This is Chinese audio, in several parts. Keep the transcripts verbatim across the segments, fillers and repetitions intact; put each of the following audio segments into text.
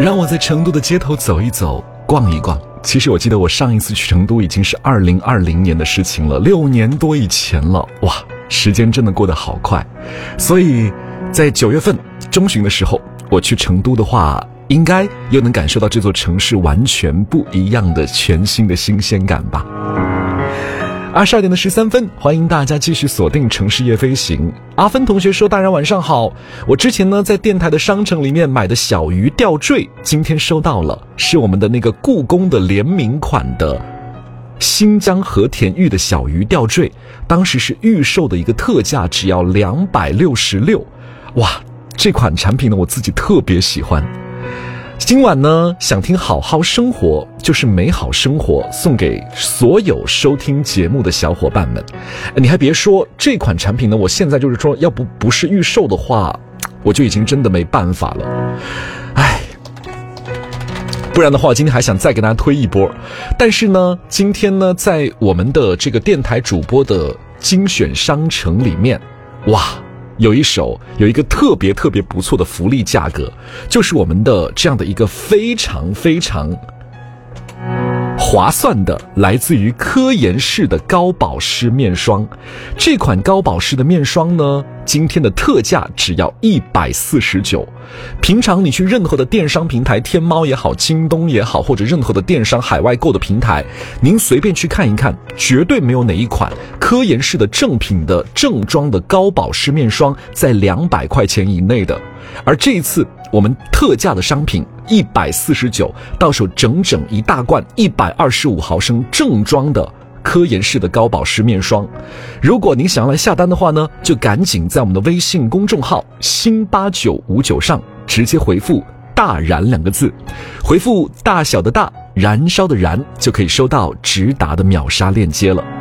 让我在成都的街头走一走，逛一逛。其实我记得我上一次去成都已经是二零二零年的事情了，六年多以前了。哇，时间真的过得好快。所以在九月份中旬的时候，我去成都的话，应该又能感受到这座城市完全不一样的全新的新鲜感吧。二十二点的十三分，欢迎大家继续锁定城市夜飞行。阿芬同学说，大人晚上好，我之前呢在电台的商城里面买的小鱼吊坠今天收到了，是我们的那个故宫的联名款的新疆和田玉的小鱼吊坠，当时是预售的一个特价，只要两百六十六。哇，这款产品呢我自己特别喜欢。今晚呢想听好好生活就是美好生活，送给所有收听节目的小伙伴们。你还别说，这款产品呢我现在就是说要不不是预售的话，我就已经真的没办法了。唉，不然的话今天还想再给大家推一波。但是呢今天呢在我们的这个电台主播的精选商城里面，哇，有一首有一个特别特别不错的福利价格，就是我们的这样的一个非常非常划算的来自于科颜氏的高保湿面霜。这款高保湿的面霜呢，今天的特价只要一百四十九。平常你去任何的电商平台，天猫也好，京东也好，或者任何的电商海外购的平台，您随便去看一看，绝对没有哪一款科颜氏的正品的正装的高保湿面霜在两百块钱以内的。而这一次我们特价的商品一百四十九，到手整整一大罐一百二十五毫升正装的科颜氏的高保湿面霜。如果您想要来下单的话呢，就赶紧在我们的微信公众号新八九五九上直接回复大燃两个字，回复大小的大，燃烧的燃，就可以收到直达的秒杀链接了。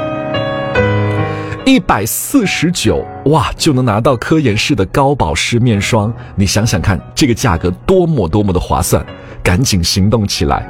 一百四十九，哇，就能拿到科颜氏的高保湿面霜，你想想看，这个价格多么多么的划算，赶紧行动起来。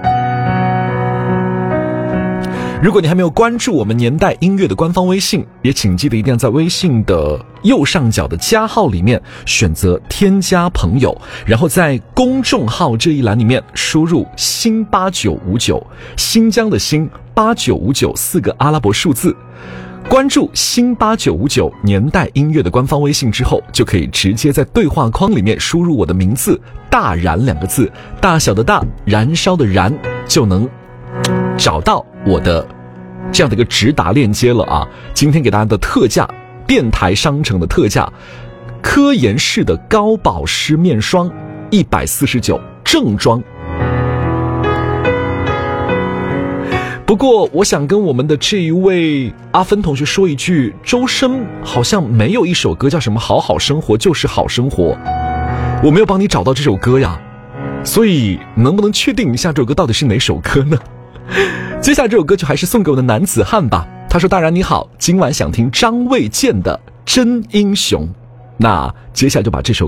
如果你还没有关注我们年代音乐的官方微信，也请记得一定要在微信的右上角的加号里面选择添加朋友，然后在公众号这一栏里面输入新八九五九，新疆的新，八九五九四个阿拉伯数字。关注新八九五九年代音乐的官方微信之后，就可以直接在对话框里面输入我的名字大燃两个字，大小的大，燃烧的燃，就能找到我的这样的一个直达链接了啊！今天给大家的特价，电台商城的特价，科颜氏的高保湿面霜一百四十九正装。不过我想跟我们的这一位阿芬同学说一句，周深好像没有一首歌叫什么好好生活就是好生活，我没有帮你找到这首歌呀，所以能不能确定一下这首歌到底是哪首歌呢？接下来这首歌就还是送给我的男子汉吧。他说，大然你好，今晚想听张卫健的真英雄。那接下来就把这首